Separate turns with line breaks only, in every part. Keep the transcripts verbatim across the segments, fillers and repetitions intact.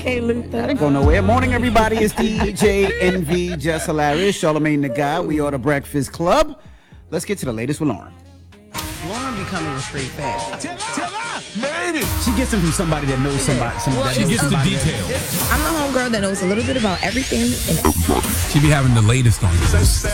Okay, Luther.
I didn't go nowhere. Morning, everybody. It's D J Envy, Just Hilarious, Charlamagne the Guy. We are the Breakfast Club. Let's get to the latest with Lauren.
Lauren becoming a straight fat.
Tell, tell her, made it.
She gets them from somebody that knows somebody. somebody
Well, she gets the details.
I'm the homegirl that knows a little bit about everything and everybody.
She be having the latest on you.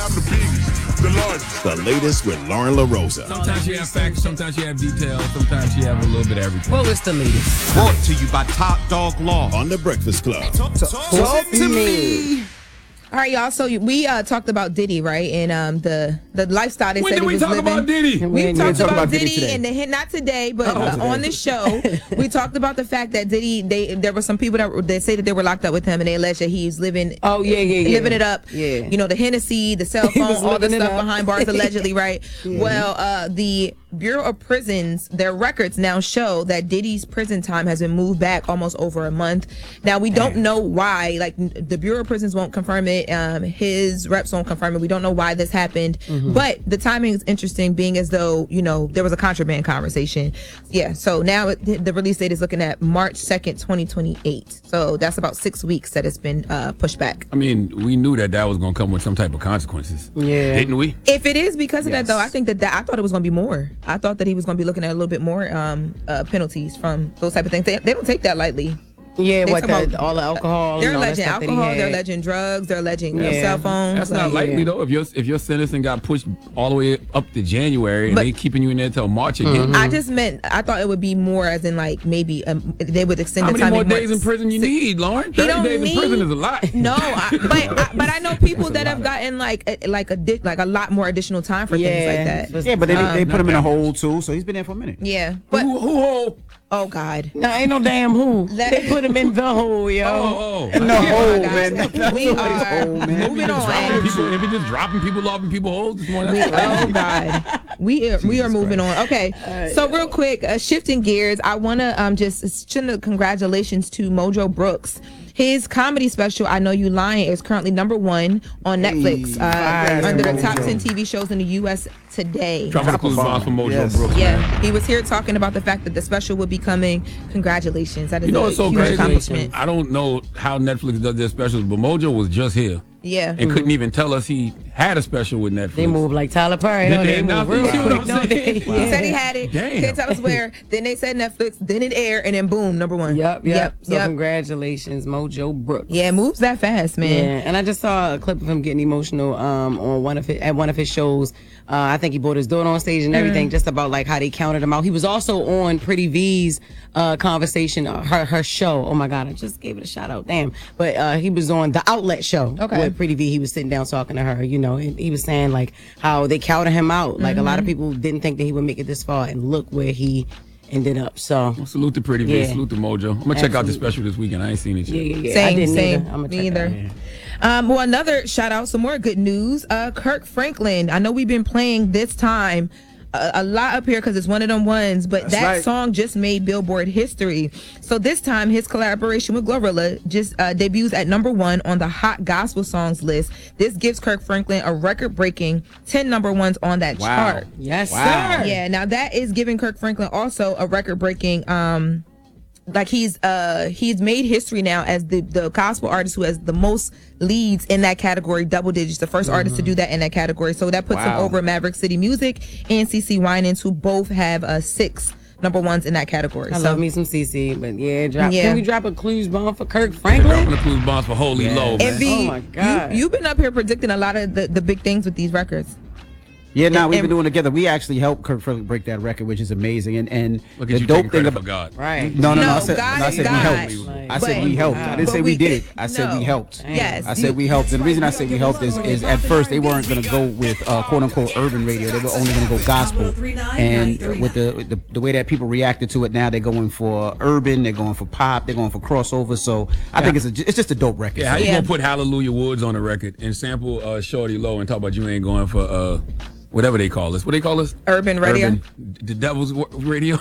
The largest. The latest with Lauren LaRosa.
Sometimes she have facts, sometimes she have details, sometimes she have a little bit of everything.
Well, it's the latest.
Brought to you by Top Dog Law on the Breakfast Club.
Talk, talk to me.
All right, y'all. So we uh, talked about Diddy, right? And um, the the lifestyle they
When
said
did
he
we
was
talk
living.
about Diddy?
We
didn't
talked
talk
about,
about Diddy
Diddy,
today.
and the hit, not today, but
Oh,
uh,
today.
on this show, we talked about the fact that Diddy, they there were some people that that say that they were locked up with him, and they alleged that he's living.
Oh, yeah, yeah, yeah.
living it up.
Yeah.
You know, the Hennessy, the cell
He
phone,
was
all the
living it
stuff
up.
behind bars, allegedly, right?
Yeah.
Well, uh, the Bureau of Prisons, their records now show that Diddy's prison time has been moved back almost over a month. Now, we don't know why. Like, the Bureau of Prisons won't confirm it. Um, his reps won't confirm it. We don't know why this happened.
Mm-hmm.
But the timing is interesting, being as though, you know, there was a contraband conversation. Yeah, so now it, the release date is looking at March second, twenty twenty-eight. So that's about six weeks that it's been uh, pushed back.
I mean, we knew that that was going to come with some type of consequences.
Yeah.
Didn't we?
If it is because of
Yes.
that, though, I think that, that I thought it was going to be more. I thought that he was going to be looking at a little bit more um, uh, penalties from those type of things. They, they don't take that lightly.
Yeah,
They
what
talk
the,
about-
all the alcohol.
They're
and all that
alleging
stuff that he
alcohol. They're
had.
alleging drugs. They're alleging you know,
Yeah.
cell phones.
That's not
like-
likely, though. If your if your sentencing got pushed all the way up to January and
But-
they keeping you in there till March again,
I just meant I thought it would be more, as in like maybe um, they would extend
how
the
many
time.
more
in
days in
months.
prison you need, Lauren?
He
thirty
don't
days
need,
in prison is a lot.
No, I, but I, but I know people that have gotten like a, like a di- like a lot more additional time for things like that.
But-
Yeah, but they,
Um,
they put him in a
not that
hole, too, so he's been there for a minute.
Yeah, but
who, who, who?
oh god.
No, ain't no damn who.
Let-
They put him in the hole, yo.
Oh, oh.
In the
Yeah.
hole,
guys.
man. That's
We
nobody's
are
hole, man.
moving
Just dropping
on.
people, if you're just dropping people off in people's holes this morning.
We, oh God, we are we are moving on. Okay, so real quick, uh, shifting gears, I want to um just send a congratulations to Mojo Brooks. His comedy special, I Know You Lying, is currently number one on Netflix uh,
Hey,
under the
Mojo.
top ten T V shows in the U S today.
Dropping the clues bombs from Mojo
Yes.
Brooks.
Yeah,
man.
he was here talking about the fact that the special will be coming. Congratulations! That is
You know
a
what's so
huge
crazy?
accomplishment.
I don't know how Netflix does their specials, but Mojo was just here
Yeah,
and couldn't even tell us he had a special with Netflix.
They move like Tyler Perry.
They-
don't
they
They move
announced
real
it. You know
quick.
what I'm
don't they?
saying?
he
Yeah.
said he had it.
Damn.
Can't tell us where. Then they said Netflix. Then it aired, and then boom, number one.
Yep, yep.
yep.
So
yep.
congratulations, Mojo Brooks.
Yeah, it moves that fast,
Yeah,
man.
and I just saw a clip of him getting emotional um, on one of his, at one of his shows. Uh, I think he brought his daughter on stage and everything, just about like how they counted him out. He was also on Pretty V's uh, conversation, uh, her her show. Oh my God, I just gave it a shout out. Damn, but uh, he was on the Outlet show
Okay.
with Pretty V. He was sitting down talking to her, you know, and he was saying like how they counted him out. Like a lot of people didn't think that he would make it this far, and look where he ended up. So
Well, salute to Pretty V,
Yeah.
salute to Mojo. I'm gonna check out the
Absolutely.
special this weekend. I ain't seen it yet.
yeah, yeah, yeah. I
Same,
didn't
same.
either. I'ma
Me
check it
either.
out, yeah.
Um, well, another shout out, some more good news. Uh, Kirk Franklin. I know we've been playing this time a, a lot up here because it's one of them ones, but
That's
that
right.
song just made Billboard history. So this time, his collaboration with Glorilla just uh, debuts at number one on the Hot Gospel Songs list. This gives Kirk Franklin a record-breaking ten number ones on that
Wow.
chart.
Yes,
Wow.
sir.
Yeah, now that is giving Kirk Franklin also a record-breaking um like he's uh he's made history now as the the gospel artist who has the most leads in that category, double digits, the 1st artist to do that in that category. So that puts him
Wow.
over Maverick City Music and C C Winans, who both have uh six number ones in that category.
I
so
love me some C C, but yeah, drop.
Yeah.
Can we drop a clues bomb for Kirk
Dropping
Franklin?
the clues bombs for Holy
Yeah.
Low, man.
Envy,
Oh my God.
you, you've been up here predicting a lot of the, the big things with these records.
Yeah, now
And-
we've been
and-
doing it together. We actually helped Kirk Franklin break that record, which is amazing. And and
Look
the
at you
dope
taking
thing
credit
about
for God.
Right.
no, no, no,
No,
I said,
God
no, I
is
said we
God.
helped. I said
But-
we helped. I didn't
but
say we
we-
did it. I said
no.
we helped.
Yes.
I said we helped. And the reason I say we helped is, is at first they weren't going to go with uh, quote unquote urban radio. They were only going to go gospel. And with the, with the the way that people reacted to it now, they're going for urban. They're going for pop. They're going for crossover. So I think it's a, it's just a dope record.
Yeah, how you
Yeah.
gonna put Hallelujah Woods on a record and sample uh, Shorty Low and talk about you ain't going for uh, whatever they call us? What they call us?
Urban radio.
Urban, the Devil's wo- Radio.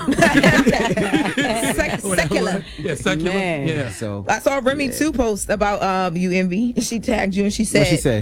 Sec- secular.
Yeah, secular.
Man.
Yeah.
So
I saw Remy too post about um you Envy. She tagged you and she said
what she say?